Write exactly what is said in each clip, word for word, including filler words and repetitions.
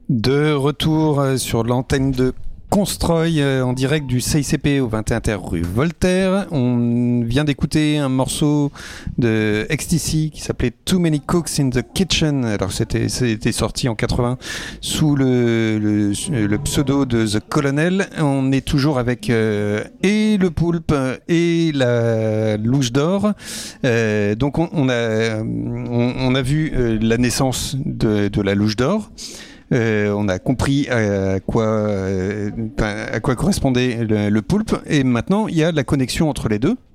De retour sur l'antenne de Constroy en direct du C I C P au vingt et un terre rue Voltaire. On vient d'écouter un morceau de X T C qui s'appelait Too Many Cooks in the Kitchen. Alors c'était, c'était sorti en quatre-vingts sous le, le, le pseudo de The Colonel. On est toujours avec euh, et le Poulpe et la Louche d'Or. Euh, donc on, on, a, on, on a vu euh, la naissance de, de la Louche d'Or. Euh, on a compris à quoi, euh, à quoi correspondait le, le poulpe, et maintenant il y a la connexion entre les deux,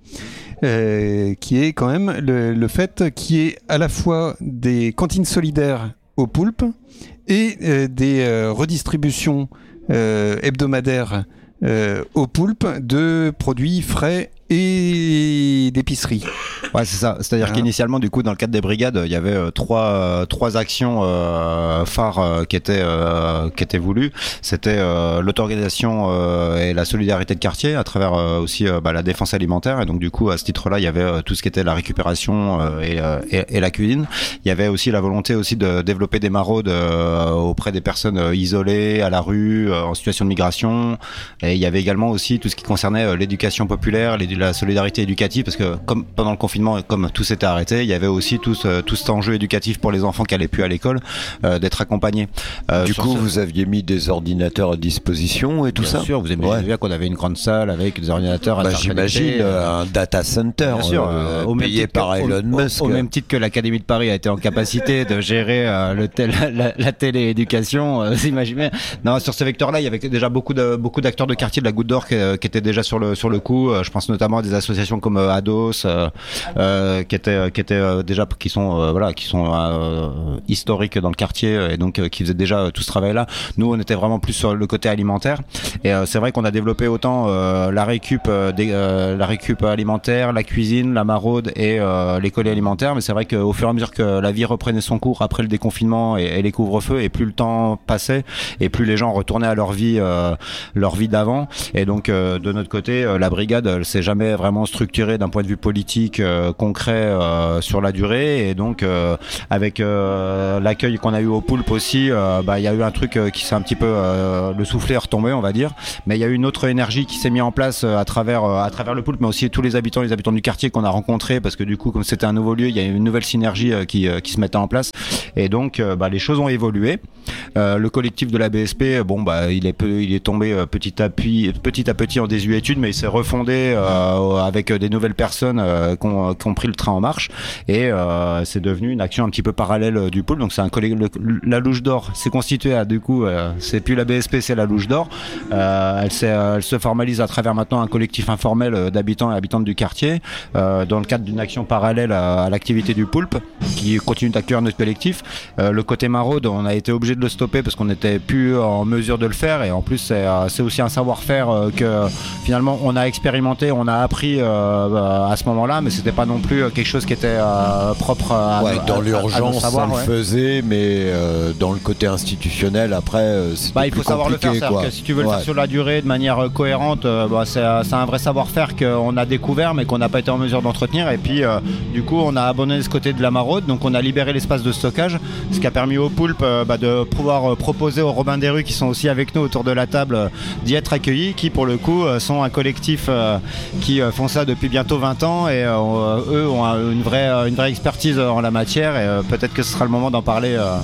euh, qui est quand même le, le fait qu'il y ait à la fois des cantines solidaires au poulpe et euh, des euh, redistributions euh, hebdomadaires euh, au poulpe de produits frais et d'épicerie. Ouais, c'est ça. C'est-à-dire ah. qu'initialement, du coup, dans le cadre des brigades, il y avait euh, trois euh, trois actions euh, phares euh, qui étaient euh, qui étaient voulues. C'était euh, l'auto-organisation euh, et la solidarité de quartier à travers euh, aussi euh, bah, la défense alimentaire. Et donc, du coup, à ce titre-là, il y avait euh, tout ce qui était la récupération euh, et, euh, et et la cuisine. Il y avait aussi la volonté aussi de développer des maraudes euh, auprès des personnes euh, isolées à la rue, euh, en situation de migration. Et il y avait également aussi tout ce qui concernait euh, l'éducation populaire, les la solidarité éducative, parce que comme pendant le confinement, comme tout s'était arrêté, il y avait aussi tout, ce, tout cet enjeu éducatif pour les enfants qui allaient plus à l'école, euh, d'être accompagnés. Euh, du coup, ce... vous aviez mis des ordinateurs à disposition et tout Bien ça. Bien sûr, vous imaginez bien qu'on avait une grande salle avec des ordinateurs à bah, j'imagine euh, un data center bien sûr, euh, au payé par que, Elon au, Musk. Au, au même titre que l'Académie de Paris a été en capacité de gérer euh, le tel, la, la télé-éducation, euh, vous imaginez. Non, sur ce vecteur-là, il y avait déjà beaucoup de beaucoup d'acteurs de quartier de la Goutte d'Or qui, qui étaient déjà sur le sur le coup. Je pense notamment à des associations comme euh, Ados, euh, euh, qui étaient qui étaient euh, déjà qui sont euh, voilà qui sont euh, historiques dans le quartier et donc euh, qui faisaient déjà euh, tout ce travail-là. Nous, on était vraiment plus sur le côté alimentaire et euh, c'est vrai qu'on a développé autant euh, la récup euh, des, euh, la récup alimentaire, la cuisine, la maraude et euh, les colis alimentaires. Mais c'est vrai qu'au fur et à mesure que la vie reprenait son cours après le déconfinement et, et les couvre-feux, et plus le temps passait et plus les gens retournaient à leur vie euh, leur vie d'avant. Et donc euh, de notre côté, euh, la brigade, elle s'est jamais vraiment structurée d'un point de vue politique euh, concret euh, sur la durée, et donc euh, avec euh, l'accueil qu'on a eu au Poulpe aussi, euh, bah il y a eu un truc euh, qui s'est un petit peu euh, le soufflet est retombé, on va dire, mais il y a eu une autre énergie qui s'est mise en place euh, à travers euh, à travers le Poulpe, mais aussi tous les habitants les habitants du quartier qu'on a rencontrés, parce que du coup comme c'était un nouveau lieu, il y a une nouvelle synergie euh, qui euh, qui se mettait en place, et donc euh, bah les choses ont évolué. Euh, le collectif de la B S P, bon bah il est peu, il est tombé euh, petit à petit petit à petit en désuétude, mais il s'est refondé euh, avec des nouvelles personnes euh, qui ont, qui ont pris le train en marche, et euh, c'est devenu une action un petit peu parallèle du Poulpe. Donc c'est un collègue, le, la Louche d'Or s'est constituée à, du coup euh, c'est plus la B S P, c'est la Louche d'Or. Euh, elle, elle se formalise à travers maintenant un collectif informel d'habitants et habitantes du quartier, euh, dans le cadre d'une action parallèle à, à l'activité du Poulpe, qui continue d'accueillir notre collectif. Euh, le côté maraude, on a été obligé de le stopper parce qu'on n'était plus en mesure de le faire, et en plus c'est, c'est aussi un savoir-faire euh, que finalement on a expérimenté, on a appris euh, à ce moment-là, mais c'était pas non plus quelque chose qui était euh, propre à, ouais, dans à, l'urgence à savoir, ça ouais. le faisait, mais euh, dans le côté institutionnel après euh, c'était bah, il faut plus savoir le faire, quoi. C'est-à-dire que si tu veux le ouais. faire sur la durée de manière cohérente, euh, bah, c'est, c'est un vrai savoir-faire qu'on a découvert mais qu'on n'a pas été en mesure d'entretenir, et puis euh, du coup on a abandonné ce côté de la maraude, donc on a libéré l'espace de stockage, ce qui a permis au Poulpe euh, bah, de pouvoir euh, proposer aux Robins des Rues qui sont aussi avec nous autour de la table euh, d'y être accueillis, qui pour le coup euh, sont un collectif euh, qui euh, font ça depuis bientôt vingt ans, et euh, eux ont une vraie, une vraie expertise en la matière, et euh, peut-être que ce sera le moment d'en parler. Euh...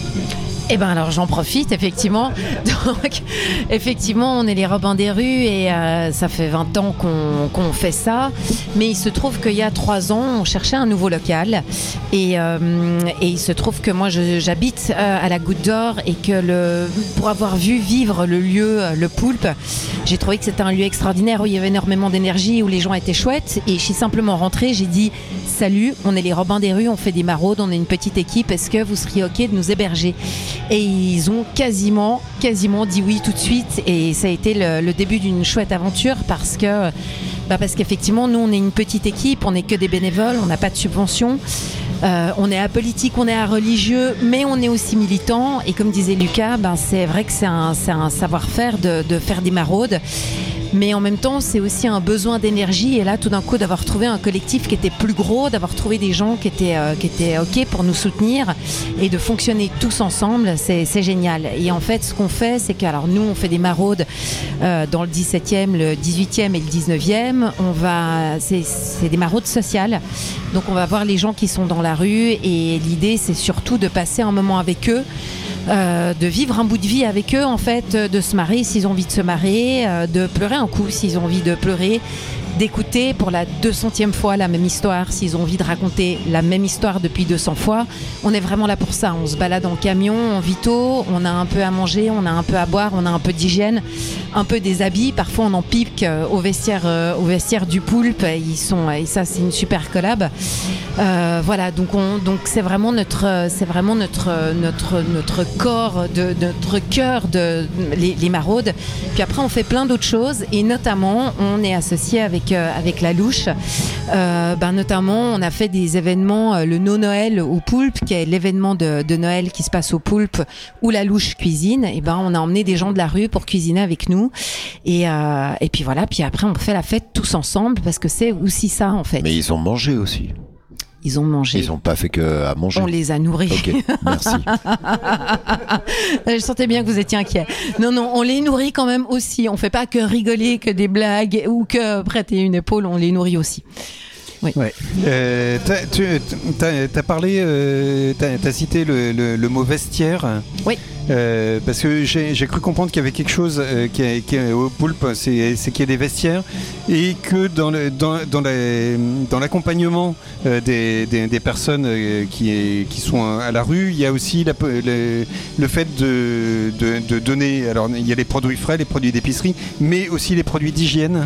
Eh ben alors j'en profite effectivement. Donc effectivement on est les Robins des Rues, et euh, ça fait vingt ans qu'on, qu'on fait ça. Mais il se trouve qu'il y a trois ans on cherchait un nouveau local, et, euh, et il se trouve que moi je, j'habite euh, à la Goutte d'Or, et que le, pour avoir vu vivre le lieu, le Poulpe, j'ai trouvé que c'était un lieu extraordinaire où il y avait énormément d'énergie, où les gens étaient chouettes, et je suis simplement rentrée, j'ai dit salut, on est les Robins des Rues, on fait des maraudes, on est une petite équipe, est-ce que vous seriez ok de nous héberger? Et ils ont quasiment, quasiment dit oui tout de suite, et ça a été le, le début d'une chouette aventure, parce que, bah parce qu'effectivement nous on est une petite équipe, on n'est que des bénévoles, on n'a pas de subvention, euh, on est apolitique, on est religieux, mais on est aussi militant, et comme disait Lucas, ben c'est vrai que c'est un, c'est un savoir-faire de, de faire des maraudes. mais en même temps c'est aussi un besoin d'énergie, et là tout d'un coup d'avoir trouvé un collectif qui était plus gros, d'avoir trouvé des gens qui étaient, euh, qui étaient ok pour nous soutenir et de fonctionner tous ensemble, c'est, c'est génial. Et en fait ce qu'on fait, c'est que alors nous on fait des maraudes euh, dans le dix-septième, le dix-huitième et le dix-neuvième. On va, c'est, c'est des maraudes sociales, donc on va voir les gens qui sont dans la rue, et l'idée c'est surtout de passer un moment avec eux, Euh, de vivre un bout de vie avec eux, en fait, de se marrer s'ils ont envie de se marrer, euh, de pleurer un coup s'ils ont envie de pleurer, d'écouter pour la deux centième fois la même histoire s'ils ont envie de raconter la même histoire depuis deux cents fois. On est vraiment là pour ça. On se balade en camion, en vito, on a un peu à manger, on a un peu à boire, on a un peu d'hygiène, un peu des habits. Parfois on en pique euh, au vestiaire, euh, au vestiaire du Poulpe. Ils sont, et ça c'est une super collab. Euh, voilà, donc on, donc c'est vraiment notre, c'est vraiment notre, notre, notre corps, de, de notre cœur de les, les maraudes. Puis après on fait plein d'autres choses, et notamment on est associé avec euh, avec la Louche. Euh, ben notamment on a fait des événements, euh, le No Noël au Poulpe, qui est l'événement de, de Noël qui se passe au Poulpe où la Louche cuisine. Et ben on a emmené des gens de la rue pour cuisiner avec nous, et euh, et puis voilà, puis après on fait la fête tous ensemble, parce que c'est aussi ça en fait. Mais ils ont mangé aussi. Ils ont mangé. Ils n'ont pas fait que à manger. On les a nourris. Ok, merci. Je sentais bien que vous étiez inquiets. Non, non, on les nourrit quand même aussi. On fait pas que rigoler, que des blagues ou que prêter une épaule. On les nourrit aussi. Oui. Ouais. Euh, t'as, tu t'as, t'as parlé, euh, t'as, t'as cité le, le, le mot vestiaire. Oui. Euh, parce que j'ai, j'ai cru comprendre qu'il y avait quelque chose euh, qui, est, qui est au Poulpe, c'est, c'est qu'il y a des vestiaires, et que dans, le, dans, dans, la, dans l'accompagnement euh, des, des, des personnes euh, qui, est, qui sont à la rue, il y a aussi la, le, le fait de, de, de donner. Alors il y a les produits frais, les produits d'épicerie, mais aussi les produits d'hygiène.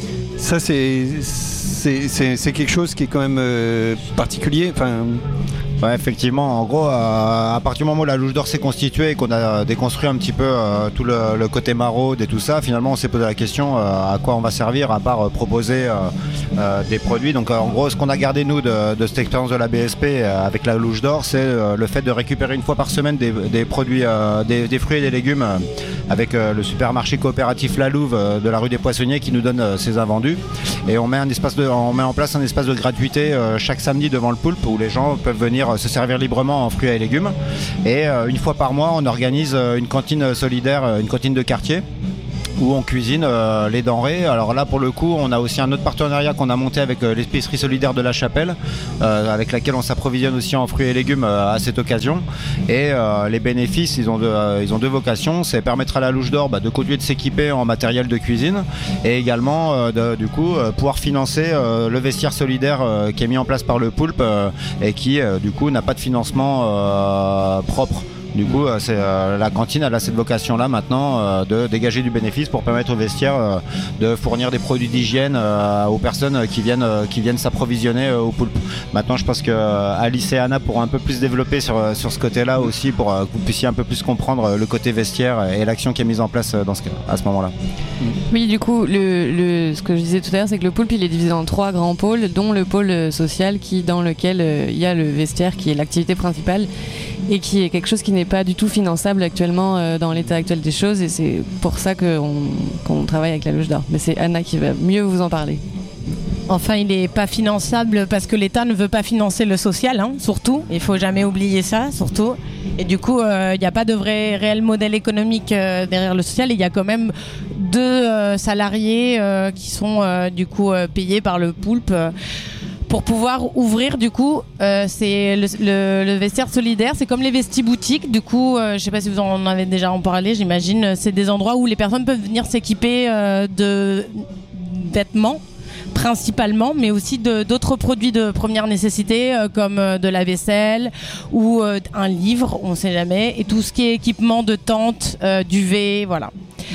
Ça c'est, c'est, c'est, c'est quelque chose qui est quand même euh, particulier. Enfin, Ouais, effectivement, en gros, euh, à partir du moment où la Louche d'Or s'est constituée et qu'on a déconstruit un petit peu euh, tout le, le côté maraude et tout ça, finalement on s'est posé la question euh, à quoi on va servir, à part euh, proposer euh, euh, des produits. Donc euh, en gros, ce qu'on a gardé nous de, de cette expérience de la B S P euh, avec la Louche d'Or, c'est euh, le fait de récupérer une fois par semaine des, des produits, euh, des, des fruits et des légumes euh, avec euh, le supermarché coopératif La Louve euh, de la rue des Poissonniers qui nous donne euh, ses invendus. Et on met, un espace de, on met en place un espace de gratuité euh, chaque samedi devant le Poulpe où les gens peuvent venir se servir librement en fruits et légumes. Et euh, une fois par mois, on organise euh, une cantine solidaire, euh, une cantine de quartier, où on cuisine euh, les denrées. Alors là, pour le coup, on a aussi un autre partenariat qu'on a monté avec euh, l'épicerie solidaire de la Chapelle, euh, avec laquelle on s'approvisionne aussi en fruits et légumes euh, à cette occasion. Et euh, les bénéfices, ils ont, de, euh, ils ont deux vocations. C'est permettre à la Louche d'Or bah, de continuer de s'équiper en matériel de cuisine, et également euh, de, du coup euh, pouvoir financer euh, le vestiaire solidaire euh, qui est mis en place par le Poulpe euh, et qui euh, du coup n'a pas de financement euh, propre. Du coup, euh, c'est, euh, la cantine elle a cette vocation-là maintenant euh, de dégager du bénéfice pour permettre au vestiaire euh, de fournir des produits d'hygiène euh, aux personnes qui viennent, euh, qui viennent s'approvisionner euh, au Poulpe. Maintenant, je pense que euh, Alice et Anna pourront un peu plus développer sur, sur ce côté-là aussi, pour euh, que vous puissiez un peu plus comprendre euh, le côté vestiaire et l'action qui est mise en place euh, dans ce, à ce moment-là. Oui, du coup, le, le, ce que je disais tout à l'heure, c'est que le Poulpe il est divisé en trois grands pôles, dont le pôle social qui, dans lequel euh, il y a le vestiaire qui est l'activité principale, et qui est quelque chose qui n'est pas du tout finançable actuellement euh, dans l'état actuel des choses, et c'est pour ça qu'on, qu'on travaille avec la Louche d'Or. Mais c'est Anna qui va mieux vous en parler. Enfin, il n'est pas finançable parce que l'État ne veut pas financer le social, hein, surtout. Il ne faut jamais oublier ça, surtout. Et du coup, il euh, n'y a pas de vrai réel modèle économique euh, derrière le social. Il y a quand même deux euh, salariés euh, qui sont euh, du coup euh, payés par le Poulpe. Euh, pour pouvoir ouvrir, du coup, euh, c'est le, le, le vestiaire solidaire, c'est comme les vesti-boutiques. Du coup, euh, je ne sais pas si vous en avez déjà en parlé, j'imagine. C'est des endroits où les personnes peuvent venir s'équiper euh, de vêtements, principalement, mais aussi de, d'autres produits de première nécessité, euh, comme euh, de la vaisselle ou euh, un livre, on ne sait jamais, et tout ce qui est équipement de tente, euh, duvet, voilà.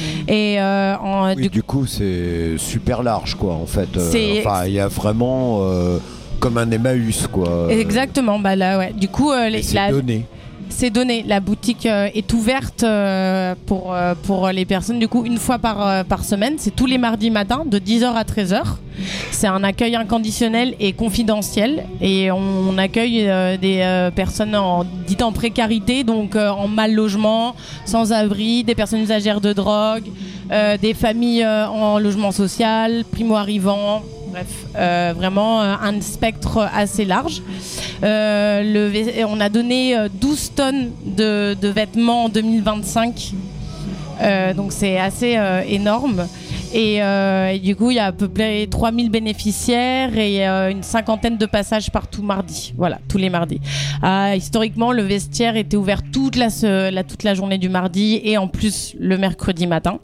Et euh, en, oui, du... du coup, c'est super large, quoi, en fait. Euh, enfin, il y a vraiment euh, comme un Emmaüs, quoi. Exactement, bah là, ouais. Du coup, euh, les, c'est la... donné. C'est donné. La boutique euh, est ouverte euh, pour, euh, pour les personnes, du coup, une fois par, euh, par semaine. C'est tous les mardis matins, de dix heures à treize heures. C'est un accueil inconditionnel et confidentiel. Et on, on accueille euh, des euh, personnes en, dites en précarité, donc euh, en mal logement, sans abri, des personnes usagères de drogue, euh, des familles euh, en logement social, primo-arrivants. Bref, euh, vraiment euh, un spectre assez large. Euh, le, on a donné douze tonnes de, de vêtements en deux mille vingt-cinq. Euh, donc c'est assez euh, énorme. Et, euh, et du coup, il y a à peu près trois mille bénéficiaires et euh, une cinquantaine de passages partout mardi. Voilà, tous les mardis. Euh, historiquement, le vestiaire était ouvert toute la, la, toute la journée du mardi et en plus le mercredi matin.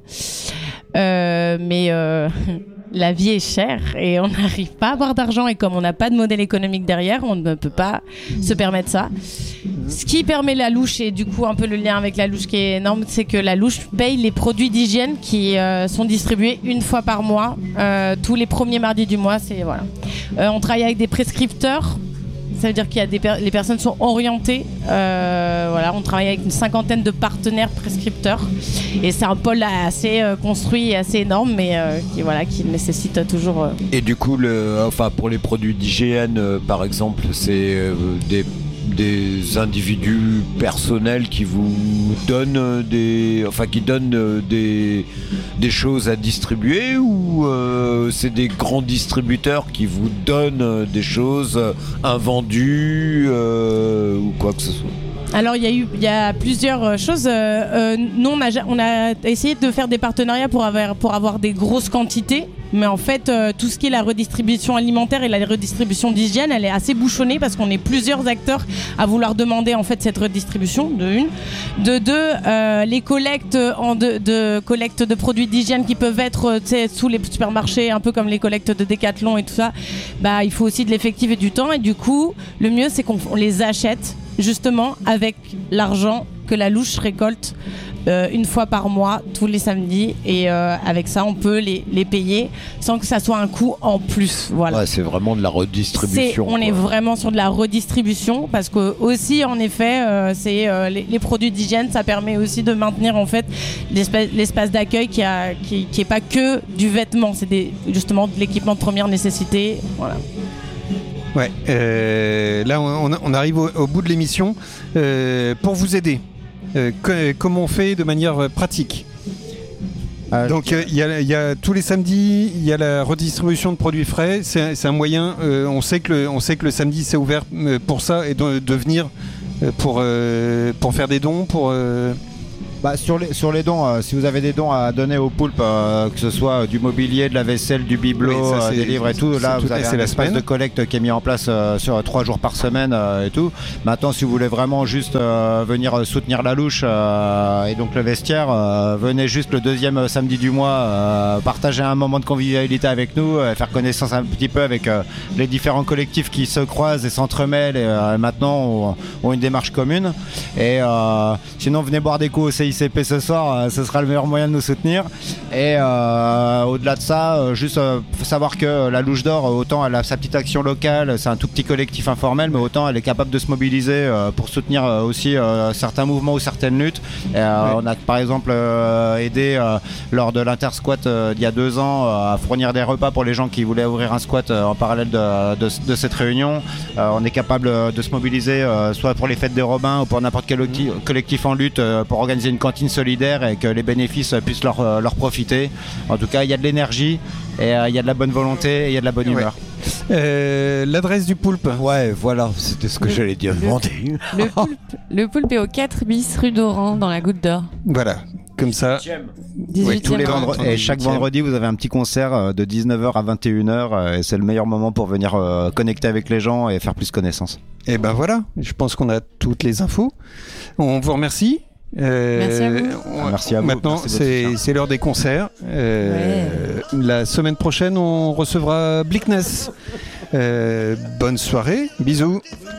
Euh, mais... Euh, la vie est chère et on n'arrive pas à avoir d'argent et comme on n'a pas de modèle économique derrière, on ne peut pas se permettre ça. Ce qui permet la louche, et du coup un peu le lien avec la louche qui est énorme, c'est que la louche paye les produits d'hygiène qui euh, sont distribués une fois par mois, euh, tous les premiers mardis du mois. C'est, voilà. Euh, on travaille avec des prescripteurs. Ça veut dire que per- les personnes sont orientées. Euh, voilà, on travaille avec une cinquantaine de partenaires prescripteurs. Et c'est un pôle assez euh, construit et assez énorme, mais euh, qui, voilà, qui nécessite toujours... Euh... Et du coup, le, enfin, pour les produits d'hygiène, euh, par exemple, c'est euh, des... des individus personnels qui vous donnent des, enfin qui donnent des, des choses à distribuer ou euh, c'est des grands distributeurs qui vous donnent des choses invendues euh, ou quoi que ce soit? Alors il y a eu il y a plusieurs choses. Euh, euh, nous on a, on a essayé de faire des partenariats pour avoir, pour avoir des grosses quantités. Mais en fait, euh, tout ce qui est la redistribution alimentaire et la redistribution d'hygiène, elle est assez bouchonnée parce qu'on est plusieurs acteurs à vouloir demander en fait cette redistribution, de une. De deux, euh, les collectes en de, de collecte de produits d'hygiène qui peuvent être sous les supermarchés, un peu comme les collectes de Decathlon et tout ça. Bah, il faut aussi de l'effectif et du temps. Et du coup, le mieux, c'est qu'on on les achète justement avec l'argent que la louche récolte. Euh, une fois par mois, tous les samedis, et euh, avec ça on peut les, les payer sans que ça soit un coût en plus. Voilà. Ouais, c'est vraiment de la redistribution. C'est, on quoi. est vraiment sur de la redistribution parce que aussi en effet euh, c'est, euh, les, les produits d'hygiène, ça permet aussi de maintenir en fait l'espace, l'espace d'accueil qui a, qui, qui est pas que du vêtement, c'est des, justement de l'équipement de première nécessité. Voilà. Ouais, euh, là on, on arrive au, au bout de l'émission. Euh, pour vous aider, Euh, que, comment on fait de manière pratique? euh, Donc il y, y a tous les samedis, il y a la redistribution de produits frais. C'est, c'est un moyen. Euh, on sait que le, on sait que le samedi c'est ouvert pour ça et de, de venir pour euh, pour faire des dons pour. Euh... Bah, sur, les, sur les dons, euh, si vous avez des dons à donner au Poulpe, euh, que ce soit du mobilier, de la vaisselle, du bibelot, oui, ça, euh, des livres et tout, là vous avez un espace de collecte qui est mis en place euh, sur trois jours par semaine euh, et tout. Maintenant, si vous voulez vraiment juste euh, venir soutenir la louche euh, et donc le vestiaire, euh, venez juste le deuxième samedi du mois, euh, partager un moment de convivialité avec nous, euh, faire connaissance un petit peu avec euh, les différents collectifs qui se croisent et s'entremêlent et euh, maintenant ont, ont une démarche commune. Et euh, sinon, venez boire des coups au C I C P ce soir, euh, ce sera le meilleur moyen de nous soutenir. Et euh, au-delà de ça, euh, juste euh, savoir que la Louche d'Or, autant elle a sa petite action locale, c'est un tout petit collectif informel, mais autant elle est capable de se mobiliser euh, pour soutenir euh, aussi euh, certains mouvements ou certaines luttes. Et, euh, ouais. On a par exemple euh, aidé euh, lors de l'intersquat euh, il y a deux ans euh, à fournir des repas pour les gens qui voulaient ouvrir un squat euh, en parallèle de, de, de cette réunion. Euh, on est capable de se mobiliser euh, soit pour les fêtes des Robins ou pour n'importe quel mmh. collectif en lutte euh, pour organiser une cantine solidaire et que les bénéfices puissent leur, leur profiter. En tout cas, il y a de l'énergie et il euh, y a de la bonne volonté et il y a de la bonne humeur. Ouais. Euh, l'adresse du Poulpe. Ouais, voilà, c'était ce que le, j'allais dire. Le, le, poulpe, le Poulpe est au quatre bis rue d'Oran dans la Goutte d'Or. Voilà. Comme ça, oui, tous les vendredis, et chaque vendredi vous avez un petit concert de dix-neuf heures à vingt et une heures et c'est le meilleur moment pour venir euh, connecter avec les gens et faire plus connaissance. Et ben voilà, je pense qu'on a toutes les infos. On vous remercie. Euh, merci à vous. On, merci à vous. Maintenant, merci c'est, c'est l'heure des concerts. Euh, ouais. La semaine prochaine, on recevra Bleakness. Euh, bonne soirée, bisous.